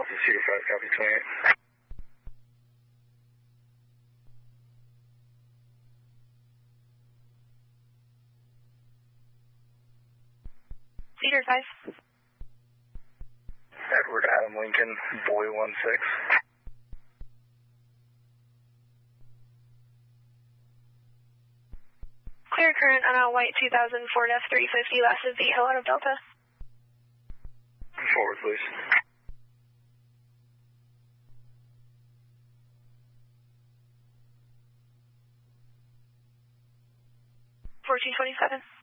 Delta Cedar 5, copy 28. Cedar 5. Edward Adam Lincoln, Boy 16. Clear current on a white 2000 Ford F-350 last of the hill out of Delta. Forward, please. 1427.